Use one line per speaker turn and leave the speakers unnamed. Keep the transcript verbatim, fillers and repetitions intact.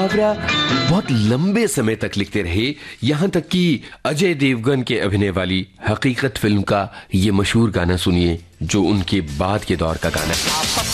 मुहावरा बहुत लंबे समय तक लिखते रहे, यहां तक कि अजय देवगन के अभिनय वाली हकीकत फिल्म का ये मशहूर गाना सुनिए, जो उनके बाद के दौर का गाना है।